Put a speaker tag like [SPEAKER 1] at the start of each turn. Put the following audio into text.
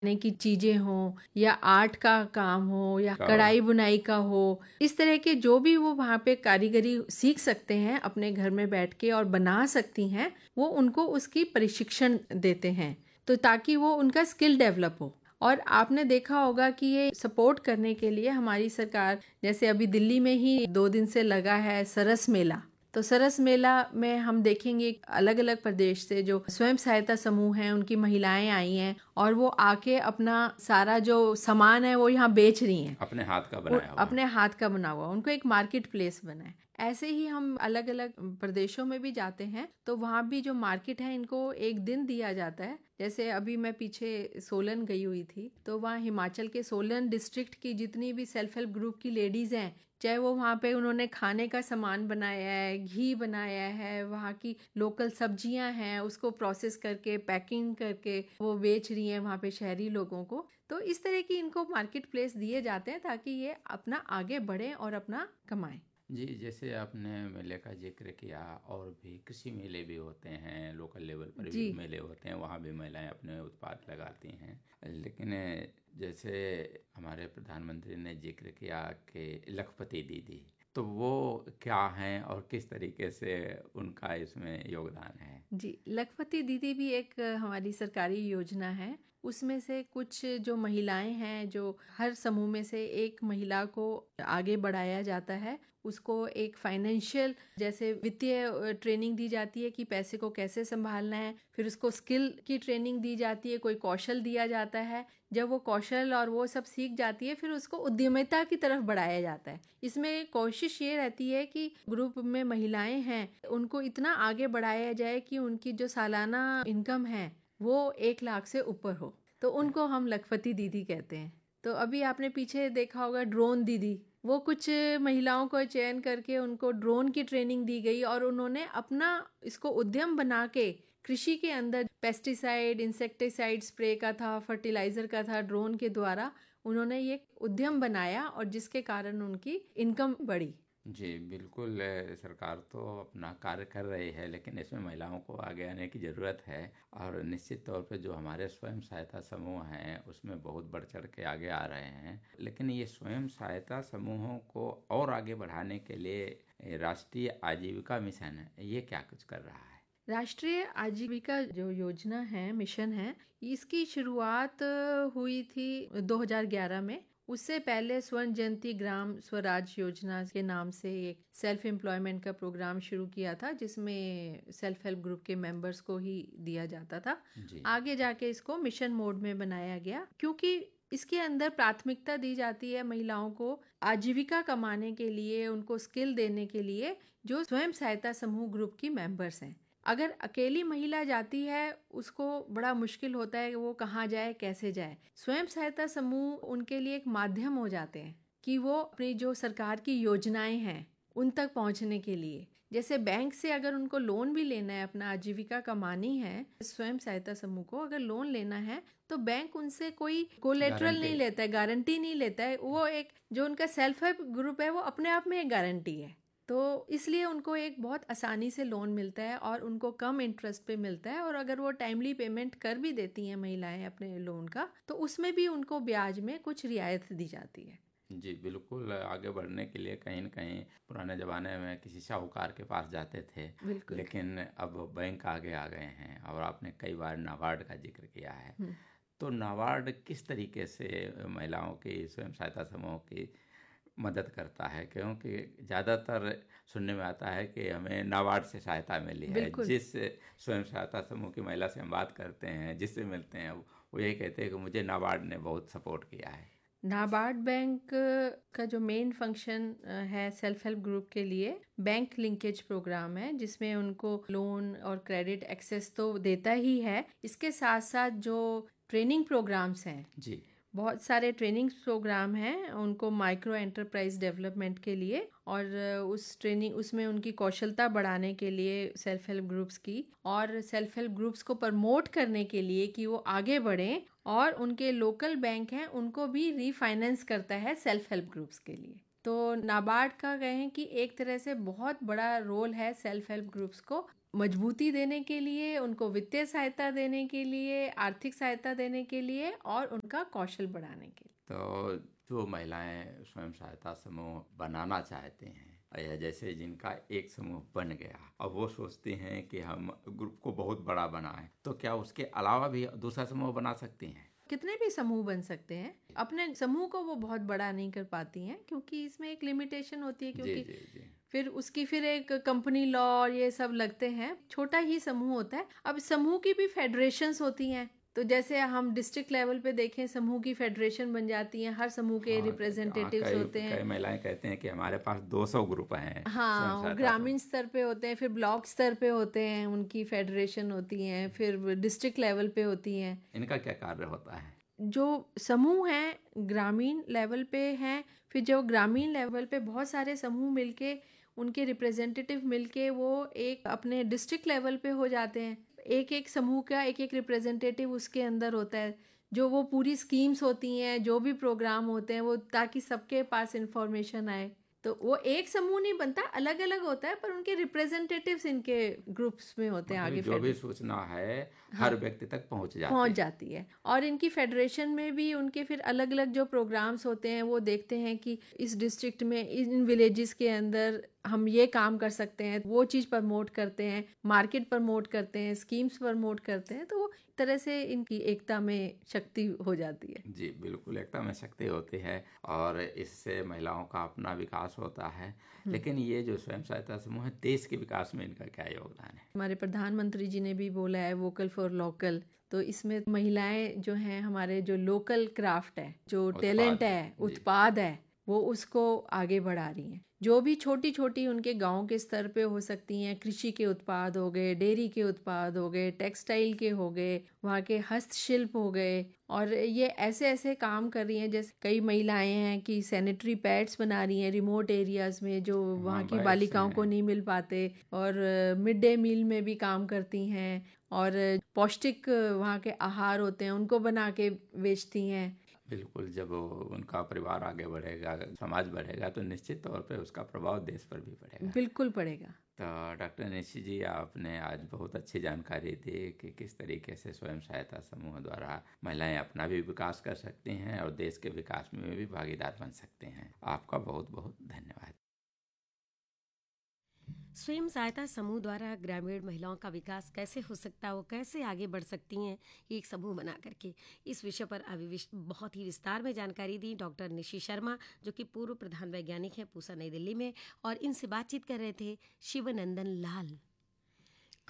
[SPEAKER 1] यानी कि चीजें हों या आर्ट का काम हो या कढ़ाई बुनाई का हो, इस तरह के जो भी वो वहाँ पे कारीगरी सीख सकते हैं अपने घर में बैठ के और बना सकती हैं, वो उनको उसकी प्रशिक्षण देते हैं, तो ताकि वो उनका स्किल डेवलप हो। और आपने देखा होगा कि ये सपोर्ट करने के लिए हमारी सरकार, जैसे अभी दिल्ली में ही 2 दिन से लगा है सरस मेला, तो सरस मेला में हम देखेंगे अलग अलग प्रदेश से जो स्वयं सहायता समूह हैं उनकी महिलाएं आई हैं और वो आके अपना सारा जो सामान है वो यहाँ बेच रही हैं,
[SPEAKER 2] अपने हाथ का बनाया हुआ,
[SPEAKER 1] अपने हाथ का बना हुआ, उनको एक मार्केट प्लेस बना है। ऐसे ही हम अलग अलग प्रदेशों में भी जाते हैं तो वहाँ भी जो मार्केट है इनको एक दिन दिया जाता है। जैसे अभी मैं पीछे सोलन गई हुई थी तो वहाँ हिमाचल के सोलन डिस्ट्रिक्ट की जितनी भी सेल्फ हेल्प ग्रुप की लेडीज हैं, चाहे वो वहाँ पे उन्होंने खाने का सामान बनाया है, घी बनाया है, वहाँ की लोकल सब्जियां हैं उसको प्रोसेस करके पैकिंग करके वो बेच रही हैं वहाँ पे शहरी लोगों को। तो इस तरह की इनको मार्केट प्लेस दिए जाते हैं ताकि ये अपना आगे बढ़ें और अपना कमाएं।
[SPEAKER 2] जी। जैसे आपने मेले का जिक्र किया, और भी कृषि मेले भी होते हैं, लोकल लेवल पर भी मेले होते हैं, वहाँ भी महिलाएं अपने उत्पाद लगाती हैं। लेकिन जैसे हमारे प्रधानमंत्री ने जिक्र किया कि लखपति दीदी, तो वो क्या हैं और किस तरीके से उनका इसमें योगदान है?
[SPEAKER 1] जी, लखपति दीदी भी एक हमारी सरकारी योजना है। उसमें से कुछ जो महिलाएं हैं, जो हर समूह में से एक महिला को आगे बढ़ाया जाता है, उसको एक फाइनेंशियल जैसे वित्तीय ट्रेनिंग दी जाती है कि पैसे को कैसे संभालना है, फिर उसको स्किल की ट्रेनिंग दी जाती है, कोई कौशल दिया जाता है। जब वो कौशल और वो सब सीख जाती है फिर उसको उद्यमिता की तरफ बढ़ाया जाता है। इसमें कोशिश ये रहती है कि ग्रुप में महिलाएं हैं उनको इतना आगे बढ़ाया जाए कि उनकी जो सालाना इनकम है वो 1 लाख से ऊपर हो, तो उनको हम लखपति दीदी कहते हैं। तो अभी आपने पीछे देखा होगा ड्रोन दीदी, वो कुछ महिलाओं को चयन करके उनको ड्रोन की ट्रेनिंग दी गई और उन्होंने अपना इसको उद्यम बना के कृषि के अंदर पेस्टिसाइड इंसेक्टिसाइड स्प्रे का था, फर्टिलाइजर का था, ड्रोन के द्वारा उन्होंने ये उद्यम बनाया और जिसके कारण उनकी इनकम बढ़ी।
[SPEAKER 2] जी बिल्कुल। सरकार तो अपना कार्य कर रही है, लेकिन इसमें महिलाओं को आगे आने की ज़रूरत है। और निश्चित तौर पे जो हमारे स्वयं सहायता समूह हैं उसमें बहुत बढ़ चढ़ के आगे आ रहे हैं। लेकिन ये स्वयं सहायता समूहों को और आगे बढ़ाने के लिए राष्ट्रीय आजीविका मिशन है, ये क्या कुछ कर रहा है?
[SPEAKER 1] राष्ट्रीय आजीविका जो योजना है, मिशन है, इसकी शुरुआत हुई थी 2011 में। उससे पहले स्वर्ण जयंती ग्राम स्वराज योजना के नाम से एक सेल्फ एम्प्लॉयमेंट का प्रोग्राम शुरू किया था जिसमें सेल्फ हेल्प ग्रुप के मेंबर्स को ही दिया जाता था। आगे जाके इसको मिशन मोड में बनाया गया क्योंकि इसके अंदर प्राथमिकता दी जाती है महिलाओं को आजीविका कमाने के लिए, उनको स्किल देने के लिए जो स्वयं सहायता समूह ग्रुप की मेंबर्स हैं। अगर अकेली महिला जाती है उसको बड़ा मुश्किल होता है कि वो कहाँ जाए, कैसे जाए। स्वयं सहायता समूह उनके लिए एक माध्यम हो जाते हैं कि वो अपनी जो सरकार की योजनाएं हैं उन तक पहुंचने के लिए, जैसे बैंक से अगर उनको लोन भी लेना है, अपना आजीविका कमानी है, स्वयं सहायता समूह को अगर लोन लेना है तो बैंक उनसे कोई कोलेटरल नहीं लेता है, गारंटी नहीं लेता है। वो एक जो उनका सेल्फ हेल्प ग्रुप है वो अपने आप में एक गारंटी है, तो इसलिए उनको एक बहुत आसानी से लोन मिलता है और उनको कम इंटरेस्ट पे मिलता है। और अगर वो टाइमली पेमेंट कर भी देती हैं महिलाएं अपने लोन का, तो उसमें भी उनको ब्याज में कुछ रियायत दी जाती है।
[SPEAKER 2] जी बिल्कुल। आगे बढ़ने के लिए कहीं न कहीं पुराने ज़माने में किसी साहूकार के पास जाते थे, लेकिन अब बैंक आगे आ गए हैं। और आपने कई बार नाबार्ड का जिक्र किया है, तो नाबार्ड किस तरीके से महिलाओं की स्वयं सहायता समूह की मदद करता है? क्योंकि ज़्यादातर सुनने में आता है कि हमें नाबार्ड से सहायता मिली है। जिस स्वयं सहायता समूह की महिला से हम बात करते हैं, जिससे मिलते हैं, वो यही कहते हैं कि मुझे नाबार्ड ने बहुत सपोर्ट किया है।
[SPEAKER 1] नाबार्ड बैंक का जो मेन फंक्शन है सेल्फ हेल्प ग्रुप के लिए, बैंक लिंकेज प्रोग्राम है जिसमें उनको लोन और क्रेडिट एक्सेस तो देता ही है। इसके साथ साथ जो ट्रेनिंग प्रोग्राम्स हैं,
[SPEAKER 2] जी
[SPEAKER 1] बहुत सारे ट्रेनिंग प्रोग्राम हैं उनको माइक्रो एंटरप्राइज डेवलपमेंट के लिए, और उस ट्रेनिंग उसमें उनकी कौशलता बढ़ाने के लिए सेल्फ हेल्प ग्रुप्स की, और सेल्फ हेल्प ग्रुप्स को प्रमोट करने के लिए कि वो आगे बढ़ें, और उनके लोकल बैंक हैं उनको भी रीफाइनेंस करता है सेल्फ हेल्प ग्रुप्स के लिए। तो नाबार्ड का कहें कि एक तरह से बहुत बड़ा रोल है सेल्फ हेल्प ग्रुप्स को मजबूती देने के लिए, उनको वित्तीय सहायता देने के लिए, आर्थिक सहायता देने के लिए और उनका कौशल बढ़ाने के लिए।
[SPEAKER 2] तो जो महिलाएं स्वयं सहायता समूह बनाना चाहते हैं, या जैसे जिनका एक समूह बन गया, अब वो सोचते हैं कि हम ग्रुप को बहुत बड़ा बनाएं, तो क्या उसके अलावा भी दूसरा समूह बना सकती हैं?
[SPEAKER 1] कितने भी समूह बन सकते हैं। अपने समूह को वो बहुत बड़ा नहीं कर पाती हैं क्योंकि इसमें एक लिमिटेशन होती है, क्योंकि
[SPEAKER 2] जी।
[SPEAKER 1] फिर एक कंपनी लॉ और ये सब लगते हैं। छोटा ही समूह होता है। अब समूह की भी फेडरेशंस होती हैं, तो जैसे हम डिस्ट्रिक्ट लेवल पे देखें, समूह की फेडरेशन बन जाती है, हर समूह के रिप्रेजेंटेटिव्स होते हैं।
[SPEAKER 2] कई महिलाएं कहते हैं कि हमारे पास 200 ग्रुप हैं।
[SPEAKER 1] हाँ, ग्रामीण स्तर पे होते हैं, फिर ब्लॉक स्तर पे होते हैं, उनकी फेडरेशन होती हैं, फिर डिस्ट्रिक्ट लेवल पे होती हैं।
[SPEAKER 2] इनका क्या कार्य होता है?
[SPEAKER 1] जो समूह हैं ग्रामीण लेवल पे हैं, फिर जो ग्रामीण लेवल पे बहुत सारे समूह मिलके, उनके रिप्रेजेंटेटिव मिलके वो एक अपने डिस्ट्रिक्ट लेवल पे हो जाते हैं। एक एक समूह का एक एक रिप्रेजेंटेटिव उसके अंदर होता है, जो वो पूरी स्कीम्स होती हैं, जो भी प्रोग्राम होते हैं वो, ताकि सबके पास इंफॉर्मेशन आए। तो वो एक समूह नहीं बनता, अलग अलग होता है, पर उनके रिप्रेजेंटेटिव्स इनके ग्रुप्स में होते हैं। आगे
[SPEAKER 2] जो भी सूचना है हर व्यक्ति तक पहुंच
[SPEAKER 1] जाती है। और इनकी फेडरेशन में भी उनके फिर अलग अलग जो प्रोग्राम्स होते हैं, वो देखते हैं कि इस डिस्ट्रिक्ट में, इन विलेजेस के अंदर हम ये काम कर सकते हैं, वो चीज़ प्रमोट करते हैं, मार्केट प्रमोट करते हैं, स्कीम्स प्रमोट करते हैं। तो वो तरह से इनकी एकता में शक्ति हो जाती है।
[SPEAKER 2] जी बिल्कुल, एकता में शक्ति होती है और इससे महिलाओं का अपना विकास होता है। लेकिन ये जो स्वयं सहायता समूह है, देश के विकास में इनका क्या योगदान है?
[SPEAKER 1] हमारे प्रधानमंत्री जी ने भी बोला है वोकल फॉर लोकल, तो इसमें महिलाएं जो हैं, हमारे जो लोकल क्राफ्ट है, जो टैलेंट है, उत्पाद है, वो उसको आगे बढ़ा रही हैं। जो भी छोटी छोटी उनके गांव के स्तर पे हो सकती हैं, कृषि के उत्पाद हो गए, डेयरी के उत्पाद हो गए, टेक्सटाइल के हो गए, वहाँ के हस्तशिल्प हो गए, और ये ऐसे ऐसे काम कर रही हैं। जैसे कई महिलाएं हैं कि सैनिटरी पैड्स बना रही हैं रिमोट एरियाज में, जो वहाँ की बालिकाओं को नहीं मिल पाते, और मिड डे मील में भी काम करती हैं, और पौष्टिक वहाँ के आहार होते हैं उनको बना के बेचती हैं।
[SPEAKER 2] बिल्कुल, जब उनका परिवार आगे बढ़ेगा, समाज बढ़ेगा, तो निश्चित तौर पे उसका प्रभाव देश पर भी पड़ेगा।
[SPEAKER 1] बिल्कुल पड़ेगा।
[SPEAKER 2] तो डॉक्टर निशी जी, आपने आज बहुत अच्छी जानकारी दी कि किस तरीके से स्वयं सहायता समूह द्वारा महिलाएं अपना भी विकास कर सकती हैं और देश के विकास में भी भागीदार बन सकते हैं। आपका बहुत बहुत धन्यवाद।
[SPEAKER 3] स्वयं सहायता समूह द्वारा ग्रामीण महिलाओं का विकास कैसे हो सकता है, वो कैसे आगे बढ़ सकती हैं एक समूह बना करके, इस विषय पर अभी बहुत ही विस्तार में जानकारी दी डॉक्टर निशी शर्मा, जो कि पूर्व प्रधान वैज्ञानिक हैं पूसा, नई दिल्ली में, और इनसे बातचीत कर रहे थे शिवनंदन लाल।